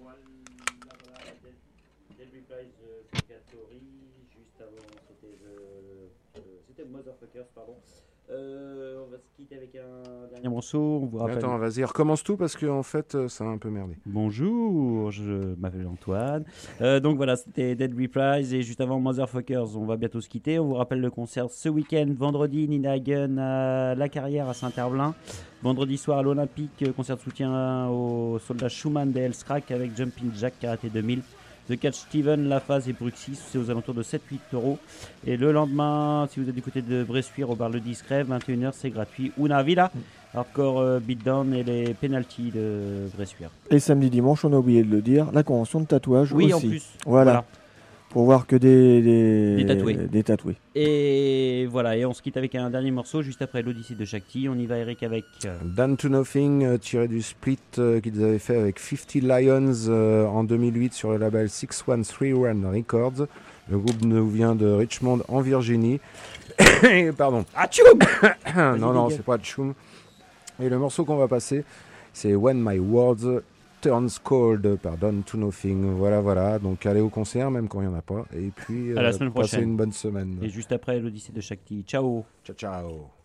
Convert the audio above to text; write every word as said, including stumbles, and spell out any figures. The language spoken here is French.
Dead Replies The Purgatory, juste avant c'était The... C'était Motherfuckers, pardon. Euh, on va se quitter avec un dernier morceau, on vous rappelle... Attends, vas-y, recommence tout parce qu'en fait, ça a un peu merdé. Bonjour, je m'appelle Antoine. Euh, donc voilà, c'était Dead Replies et juste avant Motherfuckers, on va bientôt se quitter. On vous rappelle le concert ce week-end, vendredi, Nina Hagen à La Carrière à Saint-Herblain. Vendredi soir à l'Olympique, concert de soutien aux soldats Schumann des Hellscrack avec Jumping Jack Karaté deux mille. The Catch Steven, La Phase et Bruxis, c'est aux alentours de sept à huit euros. Et le lendemain, si vous êtes du côté de Bressuire, au bar Le Discret, vingt et une heures, c'est gratuit. Una Vida, Hardcore euh, Beatdown et les penalties de Bressuire. Et samedi dimanche, on a oublié de le dire, la convention de tatouage oui, aussi. Oui, en plus. Voilà. voilà. Pour voir que des, des, des, tatoués. des tatoués. Et voilà, et on se quitte avec un dernier morceau juste après l'Odyssée de Shakti. On y va, Eric, avec euh... Down to Nothing, euh, tiré du split euh, qu'ils avaient fait avec cinquante Lions euh, en deux mille huit sur le label six one three one Records. Le groupe nous vient de Richmond en Virginie. Pardon. Atchoum. Non, non, c'est pas Atchoum. Et le morceau qu'on va passer, c'est When My Words Turns Cold par Down to Nothing. Voilà, voilà. Donc allez au concert, même quand il n'y en a pas. Et puis, à la semaine passez prochaine. une bonne semaine. Et juste après l'Odyssée de Shakti. Ciao. Ciao, ciao.